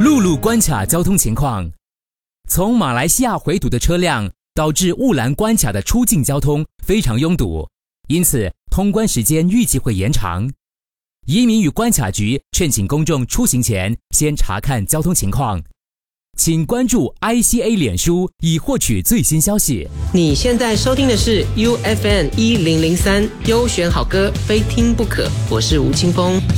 陆路关卡交通情况，从马来西亚回堵的车辆导致雾兰关卡的出境交通非常拥堵，因此通关时间预计会延长。移民与关卡局劝请公众出行前先查看交通情况。请关注 ICA 脸书以获取最新消息。 你现在收听的是 UFN 1003优选好歌，非听不可。我是吴青峰。